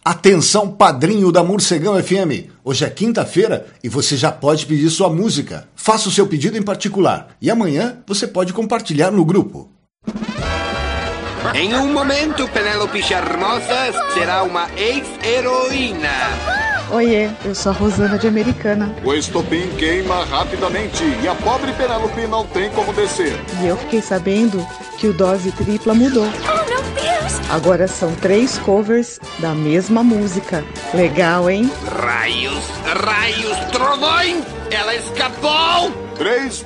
Atenção, padrinho da Morcegão FM. Hoje é quinta-feira e você já pode pedir sua música. Faça o seu pedido em particular e amanhã você pode compartilhar no grupo. Em um momento, Penélope Charmosa será uma ex-heroína. Oiê, eu sou a Rosana de Americana. O estopim queima rapidamente e a pobre Penélope não tem como descer. E eu fiquei sabendo que o Dose Tripla mudou. Oh, meu Deus! Agora são 3 covers da mesma música. Legal, hein? Raios, trovões! Ela escapou! 3